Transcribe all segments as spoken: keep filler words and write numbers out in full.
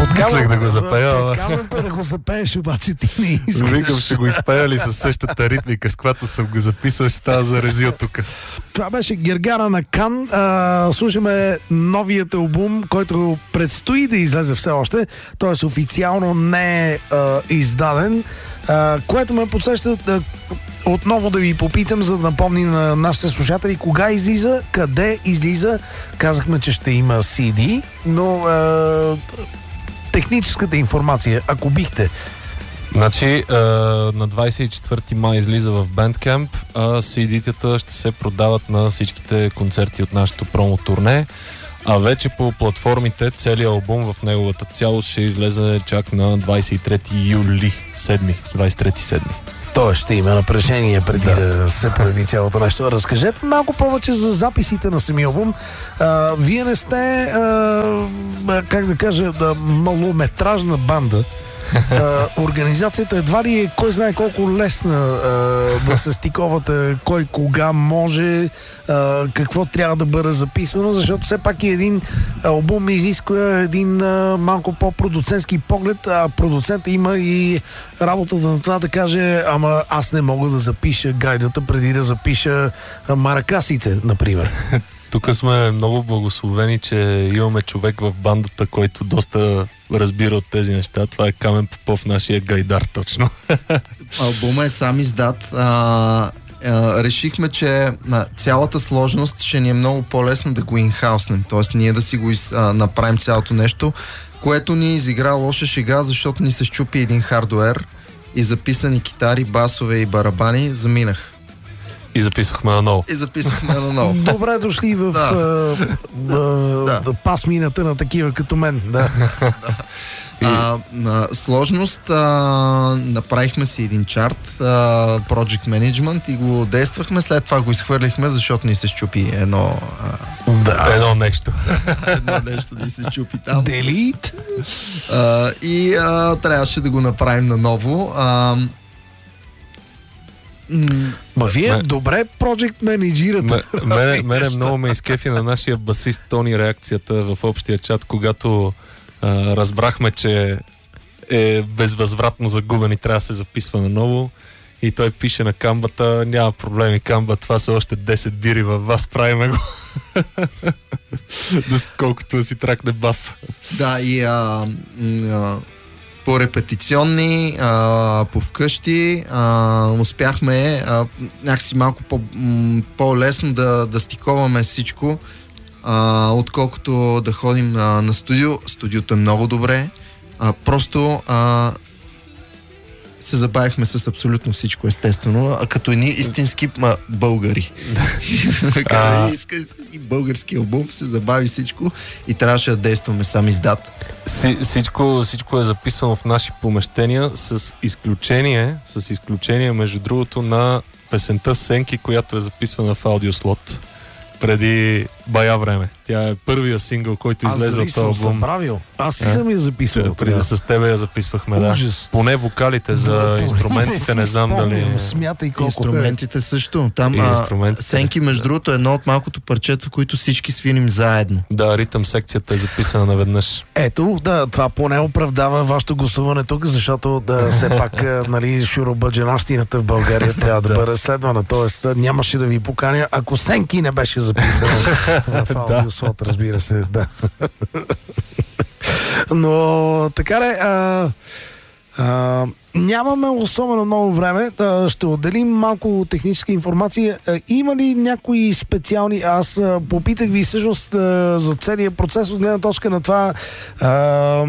Мислех да го запея. Камен да го запееш, обаче ти не искаш. Викам, ще го изпея ли със същата ритмика, с която съм го записал, ще става заразил тук. Това беше Гергара на Кан. А, слушаме новият албум, който предстои да излезе все още. Т.е. официално не е а, издаден, а, което ме подсеща да, отново да ви попитам, за да напомни на нашите слушатели кога излиза, къде излиза. Казахме, че ще има си ди, но а, техническата информация, ако бихте. Значи, а, на двадесет и четвърти май излиза в Bandcamp, а си ди-тата ще се продават на всичките концерти от нашето промо-турне, а вече по платформите целият албум в неговата цялост ще излезе чак на двадесет и трети юли, седми, двадесет и трети седми. Тоест ще има напрежение преди да, да се появи цялото нещо. Разкажете малко повече за записите на самия албум. А, вие не сте, а, как да кажа, да, малометражна банда. Uh, организацията едва ли е кой знае колко лесна uh, да се стиковате, кой кога може, uh, какво трябва да бъде записано, защото все пак и един албум изисква един uh, малко по-продуцентски поглед, а продуцента има и работата на това да каже, ама аз не мога да запиша гайдата преди да запиша uh, маракасите, например. Тук сме много благословени, че имаме човек в бандата, който доста разбира от тези неща. Това е Камен Попов, нашия гайдар, точно. Албума е сам издат. А, а, решихме, че а, цялата сложност ще ни е много по-лесно да го инхауснем. Тоест ние да си го из, а, направим цялото нещо, което ни изигра лоша шега, защото ни се щупи един хардуер и записани китари, басове и барабани заминах. И записвахме на ново. И записвахме на ново. Добре дошли в да. а, а, да. пасмината на такива като мен. Да. да. А, на сложност а, направихме си един чарт, а, Project Management, и го действахме, след това го изхвърлихме, защото ни се щупи едно а... да. едно нещо. едно нещо ни се щупи там. Delete. А, и а, трябваше да го направим наново. А, Ма вие ме, добре проджект менеджирате. Мене, мене много ме изкефи на нашия басист Тони реакцията в общия чат, когато а, разбрахме, че е безвъзвратно загубен и трябва да се записва наново. И той пише на камбата: няма проблеми, камба, това са още десет бири във вас, правиме го. Колкото да си тракне бас. Да, и а, а, по репетиционни, а, по вкъщи, а, успяхме а, някакси малко по, м, по-лесно да, да стиковаме всичко, а, отколкото да ходим а, на студио. Студиото е много добре. А, просто а, се забавихме с абсолютно всичко, естествено, а като едни истински ма, българи. а... И български албум, се забави всичко и трябваше да действаме сам издат. Всичко, всичко е записано в наши помещения, с изключение, с изключение, между другото, на песента Сенки, която е записвана в аудиослот преди бая време. Тя е първия сингъл, който излезе от този албум. Аз съм забравил. Аз си съм я записвал. Преди да с тебе я записвахме, да. Ужас. Поне вокалите за да, инструментите, не знам дали... Смятай колко. Инструментите също. Там а, Сенки, между другото, е едно от малкото парчета, които всички свирим заедно. Да, ритъм секцията е записана наведнъж. Ето, да, това поне оправдава вашето гостуване тук, защото да все пак, нали, шуробаджанащината в България трябва да бъде следвана. Тоест, нямаше да ви поканя, ако Сенки не беше записана в аудиослот, разбира се, да. Но така де, а, а, нямаме особено много време. А, ще отделим малко техническа информация. А, има ли някои специални... Аз а, попитах ви всъщност а, за целият процес от гледна точка на това... А,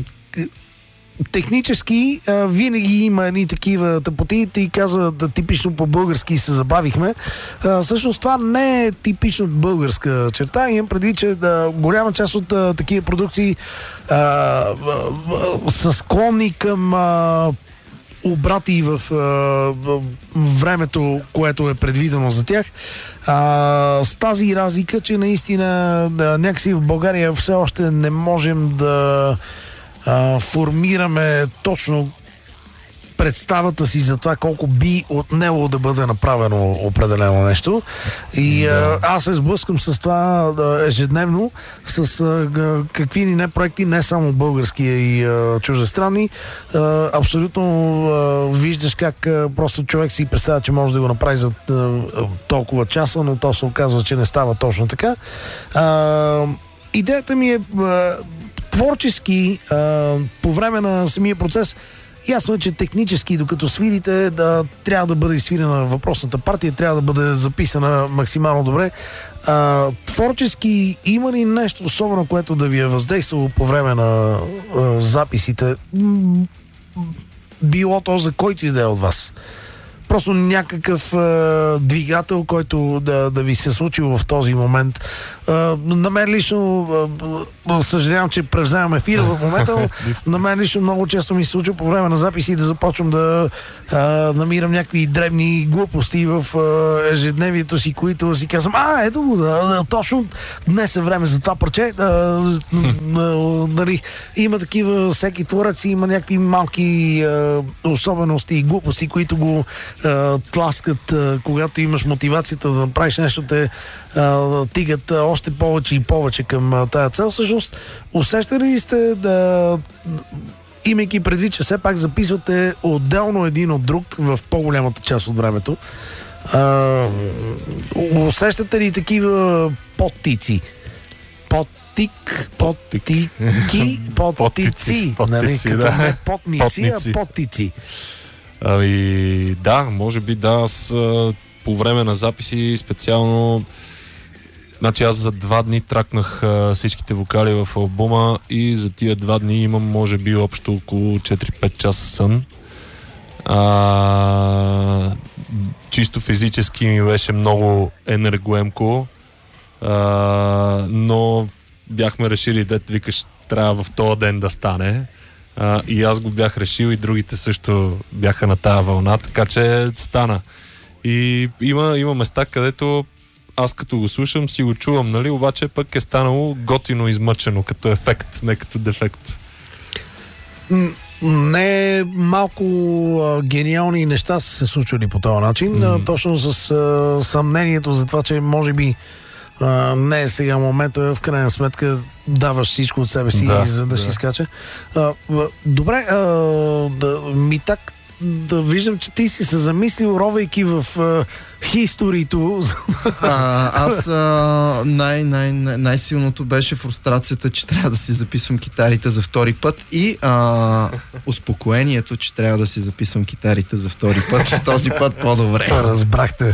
технически а, винаги има едни такива тъпоти. Ти каза да типично по-български се забавихме. А, всъщност това не е типично българска черта. Имам преди, че да, голяма част от а, такива продукции а, а, а, са склонни към а, обрати в а, времето, което е предвидено за тях. А, с тази разлика, че наистина да, някакси в България все още не можем да Uh, формираме точно представата си за това колко би отнело да бъде направено определено нещо. И да. а, аз се сблъскам с това да, ежедневно, с а, какви ни не проекти, не само български и а, чуждестранни. А, абсолютно а, виждаш как а, просто човек си представя, че може да го направи за а, толкова часа, но то се оказва, че не става точно така. А, идеята ми е а, творчески а, по време на самия процес. Ясно е, че технически, докато свирите, да, трябва да бъде свирена въпросната партия, трябва да бъде записана максимално добре. А, творчески има ли нещо особено, което да ви е въздействало по време на а, записите? Било то за който и да е от вас. Просто някакъв а, двигател, който да, да ви се случи в този момент. А, на мен лично, а, съжалявам, че превземам ефира в момента, но на мен лично много често ми се случва по време на записи да започвам да а, намирам някакви дребни глупости в а, ежедневието си, които си казвам, а, ето, да, точно днес е време за това парче. А, а, нали, има такива, всеки творец има някакви малки а, особености и глупости, които го а, тласкат, а, когато имаш мотивацията да направиш нещо, те а, тигат а, още повече и повече към а, тая цел. Всъщност, усещали ли сте да, имайки предвид, че все пак записвате отделно един от друг в по-голямата част от времето, а, усещате ли такива подтици? Подтик, подтики, подтици, нали? Като не потници, а подтици. Ами, да, може би да, аз а, по време на записи специално, значи аз за два дни тракнах а, всичките вокали в албума и за тия два дни имам може би общо около четири-пет часа сън. А, чисто физически ми беше много енергоемко, а, но бяхме решили, дет викаш, трябва в този ден да стане. Uh, и аз го бях решил и другите също бяха на тая вълна, така че стана. И има, има места, където аз като го слушам си го чувам, нали, обаче пък е станало готино измъчено като ефект, не като дефект. Не малко а, гениални неща са се случвали по този начин, mm. а, точно с а, съмнението за това, че може би Uh, не е сега момента, в крайна сметка даваш всичко от себе си, да, и за да, да си скача. Uh, добре, uh, да, ми так да виждам, че ти си се замислил, ровейки в uh, хисторито. а, аз а, най, най, най, най-силното беше фрустрацията, че трябва да си записвам китарите за втори път и а, успокоението, че трябва да си записвам китарите за втори път. Този път по-добре. Разбрахте.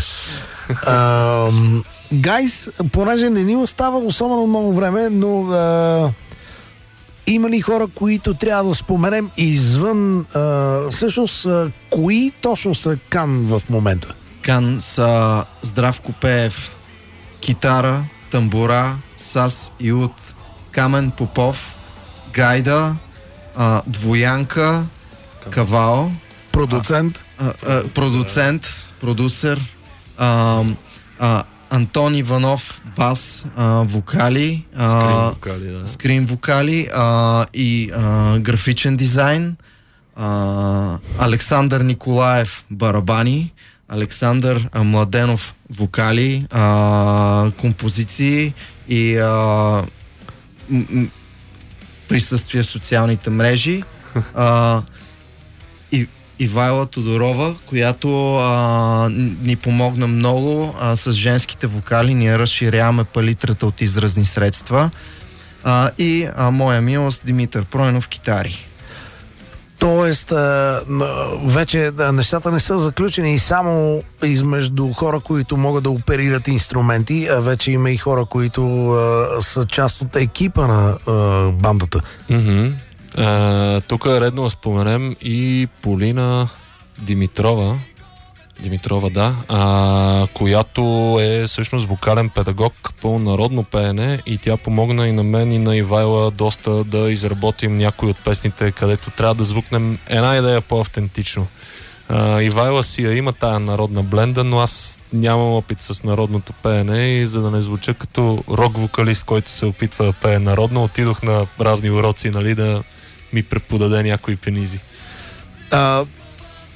Гайс, uh, понеже не ни остава особено много време, но uh, има ли хора, които трябва да споменем извън, uh, всъщност, uh, кои точно са Кан в момента? Кан са Здравко Пеев, китара, тамбура, Сас Ют, Камен Попов, Гайда, uh, Двоянка, Кавао, продуцент, uh, uh, uh, продуцент, продусер, uh, uh, Антон Иванов, бас, а, вокали, а, скрин вокали, да. скрин вокали а, и а, графичен дизайн, а, Александър Николаев, барабани, Александър а, Младенов, вокали, а, композиции и а, м- м- присъствие в социалните мрежи. А, и Ивайла Тодорова, която а, ни помогна много а, с женските вокали. Ние разширяваме палитрата от изразни средства. А, и а, моя милост Димитър Пройнов, китари. Тоест, а, вече да, нещата не са заключени само измежду хора, които могат да оперират инструменти, а вече има и хора, които а, са част от екипа на а, бандата. Mm-hmm. Uh, тук е редно да споменем и Полина Димитрова, Димитрова, да, uh, която е всъщност вокален педагог по народно пеене и тя помогна и на мен и на Ивайла доста да изработим някои от песните, където трябва да звукнем една идея по-автентично. Uh, Ивайла си я има тая народна бленда, но аз нямам опит с народното пеене и за да не звуча като рок-вокалист, който се опитва да пее народно, отидох на разни уроци, нали, да ми преподаде някои пенизи. А,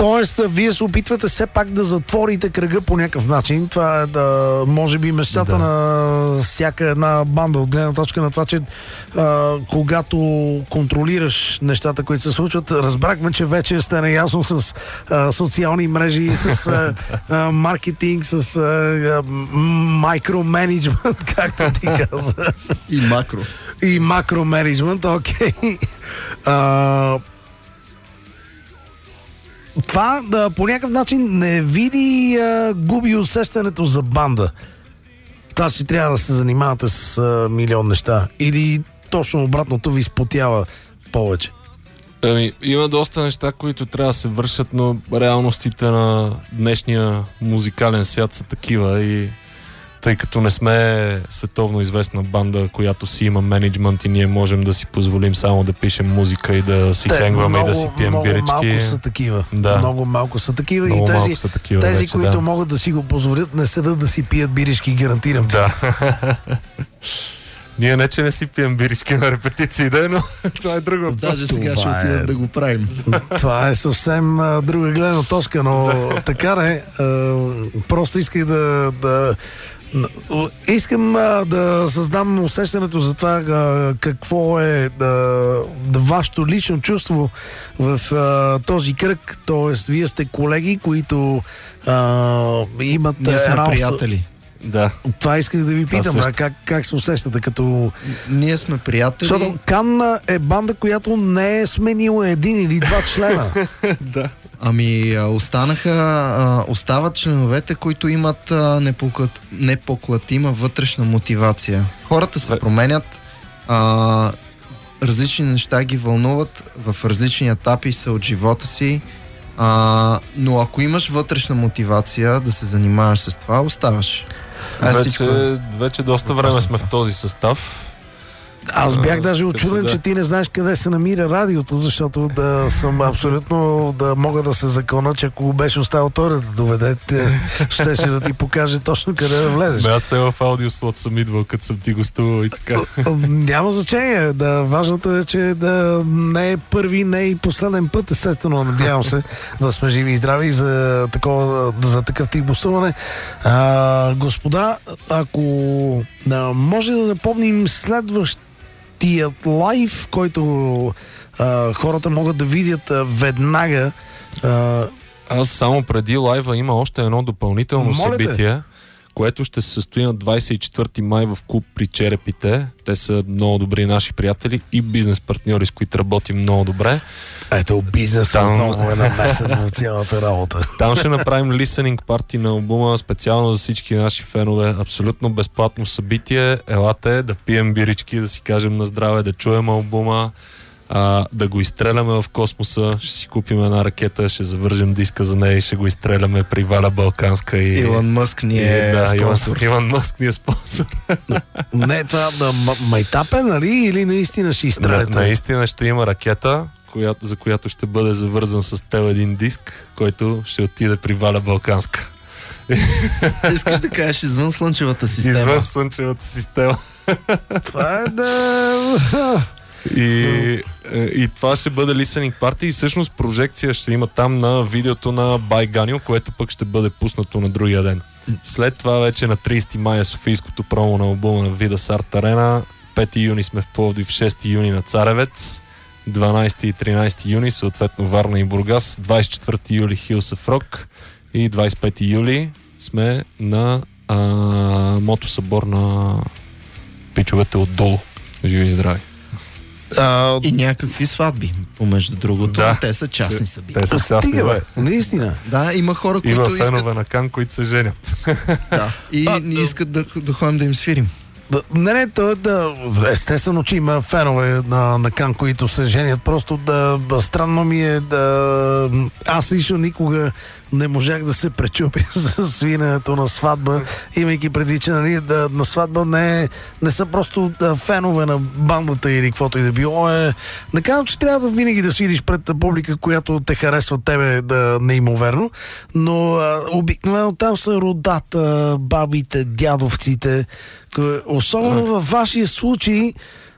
Тоест, вие се опитвате все пак да затворите кръга по някакъв начин. Това е да, може би, мечтата Да. на всяка една банда от гледна точка на това, че а, когато контролираш нещата, които се случват, разбрахме, че вече сте наясно с а, социални мрежи, с а, а, маркетинг, с а, микроменеджмент, както ти каза. И макро. И макроменеджмент, окей. А, това да, по някакъв начин не види а, губи усещането за банда. Това си трябва да се занимавате с а, милион неща. Или точно обратното ви изпотява повече. Ами, има доста неща, които трябва да се вършат, но реалностите на днешния музикален свят са такива и тъй като не сме световно известна банда, която си има менеджмент и ние можем да си позволим само да пишем музика и да си хенгваме и да си пием много бирички. малко са такива. Да. Много малко са такива. Много и тези, малко са такива тези вече, които да. могат да си го позволят, не седат да си пият бирички, гарантирам ти. Да. Ние не, че не си пием бирички на репетиции, да, но това е друго. Даже сега ще Това е- отидат да го правим. Това е съвсем а, друга гледна точка, но така не. А, просто исках да... да н- искам а, да създам усещането за това а, какво е да, да вашето лично чувство в а, този кръг. Тоест, вие сте колеги, които а, имат Ние сме една общо- приятели. Да. Това исках да ви Това питам. също. А как, как се усещате като... Ние сме приятели. Защото Канна е банда, която не е сменила един или два члена. Да. Ами а, останаха, а, остават членовете, които имат а, непоклат, непоклатима вътрешна мотивация. Хората се Ве- променят, а, различни неща ги вълнуват в различни етапи са от живота си, а, но ако имаш вътрешна мотивация да се занимаваш с това, оставаш. А всичко е- Вече, вече доста време сме в този състав. Аз бях А, даже така че очуден, да. че ти не знаеш къде се намира радиото, защото да съм абсолютно да мога да се закона, че ако го беше оставил той да те доведе, те- щеше да ти покаже точно къде да влезеш. Бе, аз се в аудиослот съм идвал, като съм ти гостувал и така. Няма значение. Да, важното е, че да не е първи, не е и последен път, естествено. Надявам се да сме живи и здрави за, такова, за такъв тип гостуване. А, господа, ако а, може да напомним следващият лайв, който а, хората могат да видят а, веднага. А, Аз само преди лайва има още едно допълнително Моля те. събитие, което ще се състои на двадесет и четвърти май в клуб при Черепите. Те са много добри наши приятели и бизнес партньори, с които работим много добре. ето бизнес Там- отново е намесен в цялата работа. Там ще направим listening парти на албума специално за всички наши фенове. Абсолютно безплатно събитие. Елате да пием бирички, да си кажем на здраве, да чуем албума, а, да го изстреляме в космоса. Ще си купим една ракета, ще завържем диска за нея и ще го изстреляме при Валя Балканска. И, Илон Мъск ни и, е да, спонсор. Илон, Илон Мъск ни е спонсор. Не, това да, м- майтап е, нали? Или наистина ще На, изстреляте? наистина ще има ракета, която, за която ще бъде завързан с тел един диск, който ще отиде при Валя Балканска. Искаш да кажеш извън слънчевата система. Извън Слънчевата система. Това е да... И, и това ще бъде listening party и всъщност прожекция ще има там на видеото на Байганил, което пък ще бъде пуснато на другия ден. След това вече на тридесети май е софийското промо на албума на Вида Арт Арена. пети юни сме в Пловдив, шести юни на Царевец, дванадесети и тринадесети юни съответно Варна и Бургас, двадесет и четвърти юли Хилс оф Рок и двадесет и пети юли сме на а, мотосъбор на пичовете отдолу. Живи и здрави! А, И някакви сватби, помежду другото. Да. Те са частни Ще- събития. Те са частни, стига, бе. бе. Наистина. Да, има хора, Има които фенове искат, на Кан, които се женят. да, и А, ни да. искат да, да ходим да им свирим. Да, не, не, то е да... Естествено, че има фенове на, на Кан, които се женят. Просто да... да странно ми е да... Аз лично никога не можах да се пречупя за свирането на сватба, имайки предвид, че нали, да, на сватба не, не са просто да, фенове на бандата или каквото и да било. Е, не казвам, че трябва да винаги да свириш пред публика, която те харесва тебе да неимоверно, но а, обикновено там са родата, бабите, дядовците. Кое- Особено във вашия случай,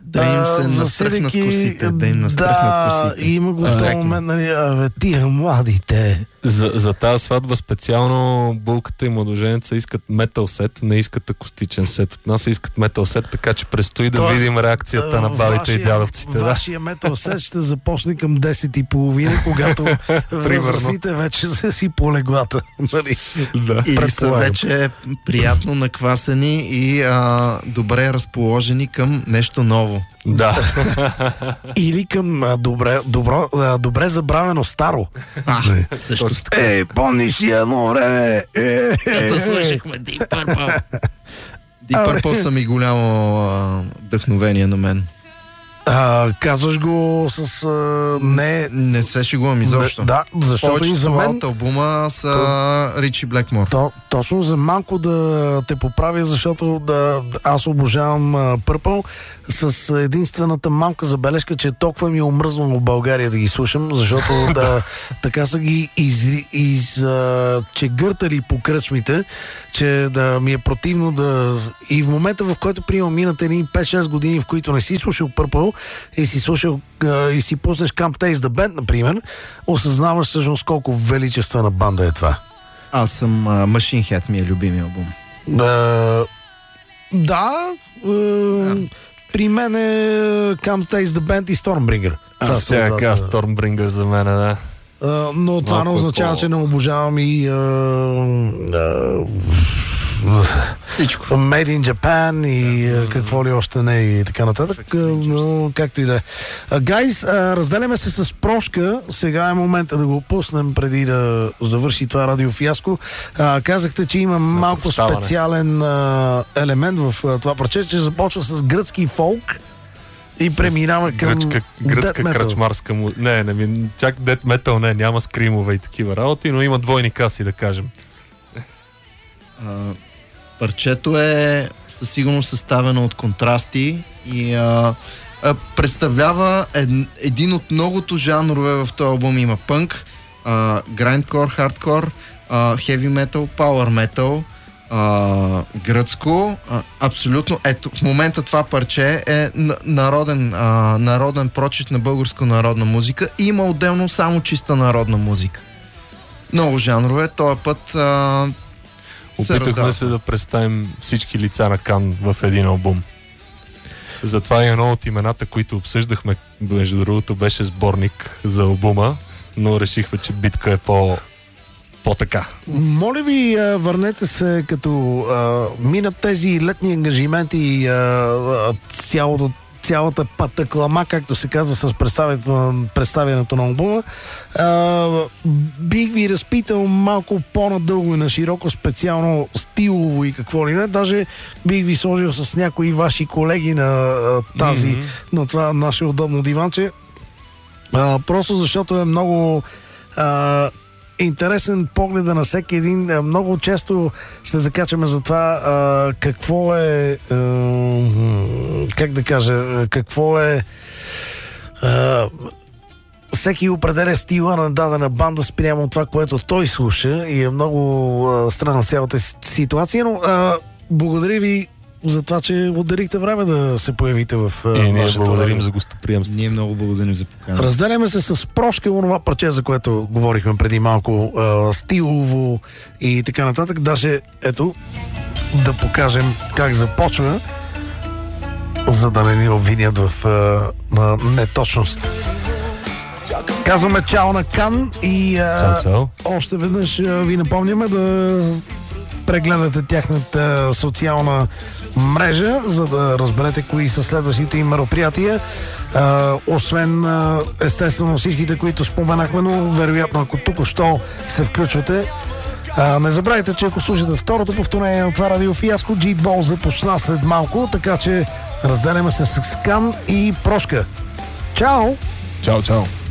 Да им се настръхнат косите, да им настръхнат косите. Да, има го този момент, нали, абе, тия младите. За, за тази сватба специално Булката и младоженеца искат метал сет, не искат акустичен сет. От нас искат метал сет, така че предстои да Тоест, видим реакцията на бабите вашия, и дядовците. Да. Вашия метал сет ще започне към десет и половина, когато възрастните вече са си по леглата. Нали? Да. Или са вече приятно наквасени и а, добре разположени към нещо ново. Да. Или към а, добре, добро, а, добре забравено старо. А, също така. Ей, помниш ли едно време? Е, Ето слушахме Deep Purple. Deep Purple са ми голямо а, вдъхновение на мен. А, казваш го с... А, не... Не се шегувам изобщо. Не, да, защото и за мен... от албума са то, Ричи Блекмор. То, точно за малко да те поправя, защото да, аз обожавам Purple с единствената малка забележка, че толкова ми е омръзнало в България да ги слушам, защото да, така са ги из, из, а, че гъртали по кръчмите, че да ми е противно да... И в момента, в който приемам минат едни пет-шест години, в които не си слушал Purple и си слушал а, и си пуснеш Can't Taste the Band, например, осъзнаваш всъщност колко величествена банда е това. Аз съм uh, Machine Head, ми е любимия албум. Uh, да, uh, yeah. При мен е Can't Taste the Band и Stormbringer. Аз сега каза Stormbringer за мен, да. Uh, но това Малко не означава, по... че не обожавам и uh, uh, всичко. Made in Japan и uh, какво ли още не и така нататък. Uh, но, както и да е. Гайз, uh, uh, разделяме се с Прошка. Сега е момента да го пуснем преди да завърши това радиофиаско. Uh, казахте, че има малко специален uh, елемент в uh, това парче, че започва с гръцки фолк и преминава към гръчка, гръцка кръчмарска му... Не, не, не, чак дет метал не, няма скримове и такива работи, но има двойни каси, да кажем. А, парчето е със сигурност съставено от контрасти и а, а, представлява ед, един от многото жанрове в този албум. Има пънк, грайндкор, хардкор, хеви метал, пауър метал, Uh, гръцко, uh, абсолютно. Ето, в момента това парче е народен, uh, народен прочит на българска народна музика и има отделно само чиста народна музика. Много жанрове, този път uh, опитахме се, се да представим всички лица на Кан в един албум. Затова и едно от имената, които обсъждахме, между другото, беше сборник за албума, но решихме, че битка е по по-така. Моля ви, върнете се, като а, минат тези летни ангажименти и цялото, цялата патаклама, както се казва с представянето на, представянето на албума. А, бих ви разпитал малко по-надълго и на широко, специално стилово и какво ли не. Даже бих ви сложил с някои ваши колеги на а, тази, mm-hmm. на това наше удобно диванче. А, просто защото е много... А, интересен поглед на всеки един. Много често се закачаме за това а, какво е а, как да кажа, какво е а, всеки определя стила на дадена банда спрямо това, което той слуша и е много а, странна цялата ситуация, но а, благодаря ви за това, че отделихте време да се появите в а, и ние благодарим време. За гостоприемството. Ние много благодарим за покана. Разделяме се с Прошка, онова парче, за което говорихме преди малко, а, стилово и така нататък. Даже, ето, да покажем как започва, за да не ни обвинят в а, на неточност. Казваме чао на Кан и а, чао, чао. Още веднъж а, ви напомняме да прегледате тяхната социална мрежа, за да разберете кои са следващите им мероприятия. А, освен а, естествено всичките, които споменахме, но вероятно ако тук-що се включвате, а, не забравяйте, че ако слушате второто повторение на това радиофиаско, G-Ball започна след малко, така че разделяме се с Кан и Прошка. Чао! Чао, чао!